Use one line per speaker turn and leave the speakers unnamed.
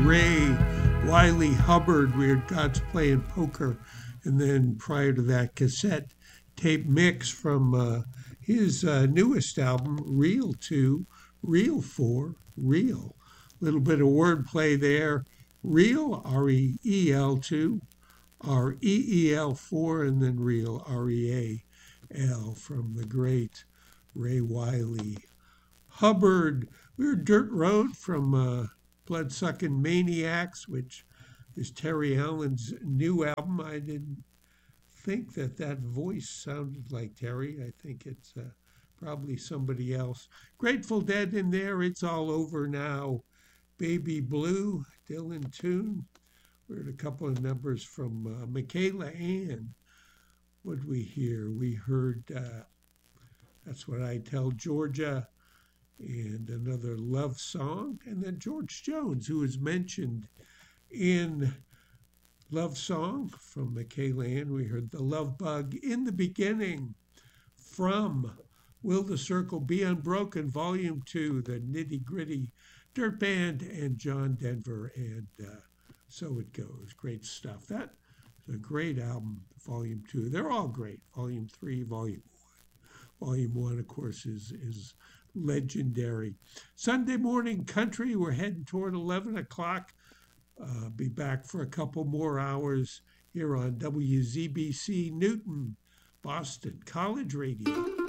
Ray Wiley Hubbard. We heard God's Playing Poker. And then prior to that, cassette tape mix from his newest album, Reel 2, Reel 4, Real. Little bit of wordplay there. Real, R-E-E-L 2, R-E-E-L 4, and then Real, R-E-A-L, from the great Ray Wiley Hubbard. We heard Dirt Road from Bloodsucking Maniacs, which is Terry Allen's new album. I didn't think that voice sounded like Terry. I think it's probably somebody else. Grateful Dead in there. It's All Over Now. Baby Blue, Dylan Tune. We heard a couple of numbers from Michaela Ann. What did we hear? We heard That's What I Tell Georgia, and another love song. And then George Jones, who was mentioned in Love Song from Michaela Ann. We heard The Love Bug in the Beginning from Will the Circle Be Unbroken, Volume 2, the Nitty Gritty Dirt Band, and John Denver, and So It Goes. Great stuff. That is a great album, Volume 2. They're all great. Volume 3, Volume 1. Volume 1, of course, is legendary. Sunday morning country. We're heading toward 11 o'clock. Be back for a couple more hours here on WZBC Newton, Boston College Radio.